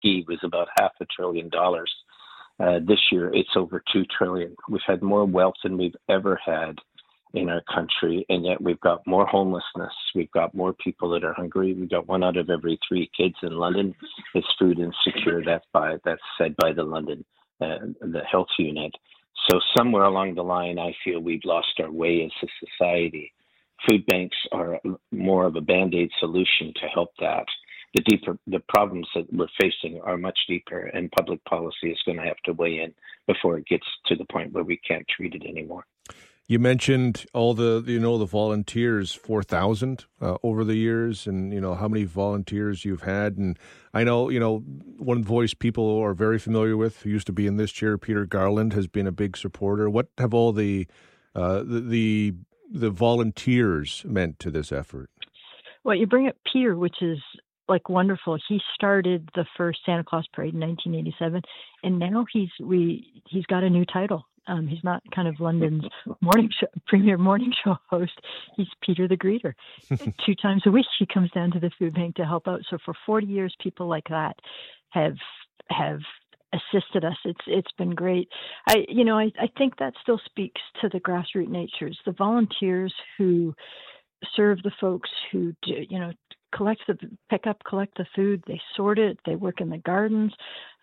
GDP was about $500 billion. This year, it's over $2 trillion. We've had more wealth than we've ever had in our country, and yet we've got more homelessness. We've got more people that are hungry. We've got 1 out of every 3 kids in London is food insecure. That's said by the London the health unit. So somewhere along the line, I feel we've lost our way as a society. Food banks are more of a band-aid solution to help that. The problems that we're facing are much deeper, and public policy is going to have to weigh in before it gets to the point where we can't treat it anymore. You mentioned all the volunteers, 4,000 over the years, and how many volunteers you've had. And I know one voice people are very familiar with, who used to be in this chair, Peter Garland, has been a big supporter. What have all the volunteers meant to this effort? Well, you bring up Peter, which is wonderful. He started the first Santa Claus Parade in 1987, and now he's got a new title. He's not kind of London's premier morning show host. He's Peter the Greeter. 2 times a week he comes down to the food bank to help out. So for 40 years, people like that have assisted us. It's been great. I think that still speaks to the grassroots natures. The volunteers who serve the folks who collect the food, they sort it, they work in the gardens.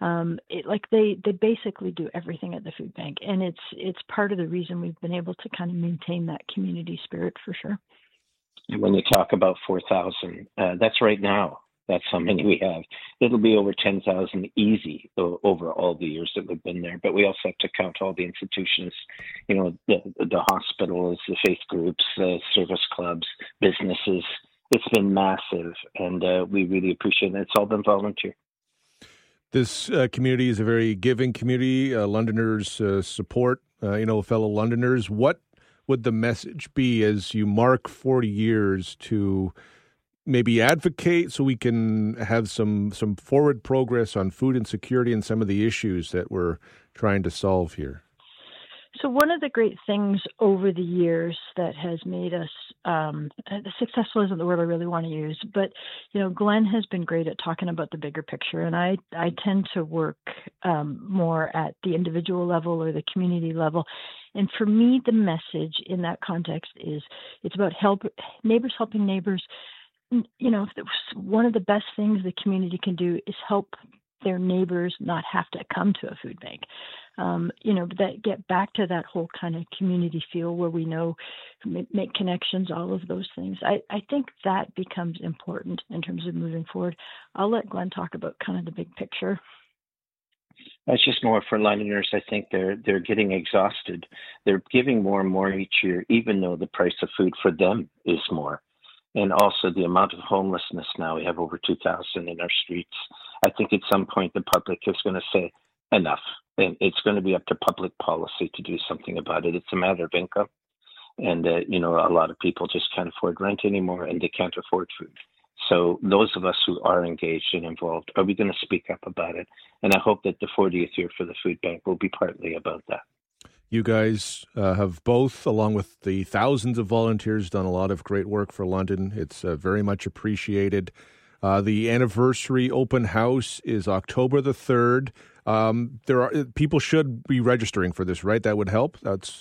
They basically do everything at the food bank, and it's part of the reason we've been able to kind of maintain that community spirit for sure. And when you talk about 4,000, that's right now. That's how many we have. It'll be over 10,000 easy over all the years that we've been there. But we also have to count all the institutions, the hospitals, the faith groups, service clubs, businesses. It's been massive, and we really appreciate it. It's all been volunteer. This community is a very giving community. Londoners support, fellow Londoners. What would the message be as you mark 40 years to maybe advocate so we can have some forward progress on food insecurity and some of the issues that we're trying to solve here? So one of the great things over the years that has made us successful isn't the word I really want to use, but Glenn has been great at talking about the bigger picture, and I tend to work more at the individual level or the community level. And for me, the message in that context is it's about neighbors helping neighbors. One of the best things the community can do is help their neighbors not have to come to a food bank. That get back to that whole kind of community feel where we know, make connections, all of those things. I think that becomes important in terms of moving forward. I'll let Glenn talk about kind of the big picture. That's just more for Londoners. I think they're getting exhausted. They're giving more and more each year, even though the price of food for them is more. And also the amount of homelessness now, we have over 2,000 in our streets. I think at some point the public is going to say enough. And it's going to be up to public policy to do something about it. It's a matter of income. And, a lot of people just can't afford rent anymore, and they can't afford food. So those of us who are engaged and involved, are we going to speak up about it? And I hope that the 40th year for the food bank will be partly about that. You guys have both, along with the thousands of volunteers, done a lot of great work for London. It's very much appreciated. The anniversary open house is October the 3rd. People should be registering for this, right? That would help.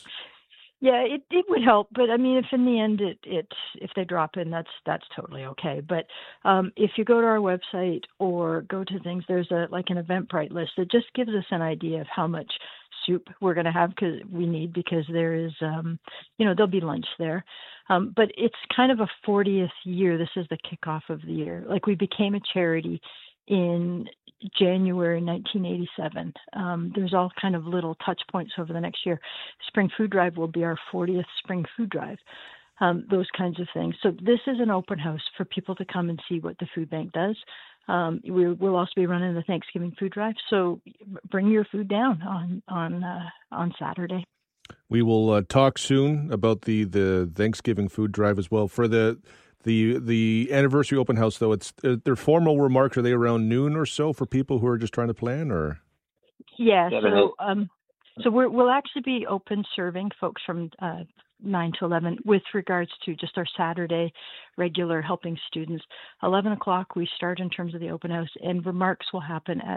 Yeah, it would help, but I mean, if in the end if they drop in, that's totally okay. But if you go to our website or go to things, there's an Eventbrite list that just gives us an idea of how much soup we're going to have because there is there'll be lunch there. But it's kind of a 40th year. This is the kickoff of the year. We became a charity in January 1987. There's all kind of little touch points over the next year. Spring Food Drive will be our 40th Spring Food Drive, those kinds of things. So this is an open house for people to come and see what the food bank does. We'll also be running the Thanksgiving Food Drive, so bring your food down on Saturday. We will talk soon about the Thanksgiving Food Drive as well. For the anniversary open house, though, it's their formal remarks, are they around noon or so for people who are just trying to plan, or? Yeah, so we'll actually be open serving folks from 9 to 11. With regards to just our Saturday regular helping students, 11 o'clock we start in terms of the open house, and remarks will happen at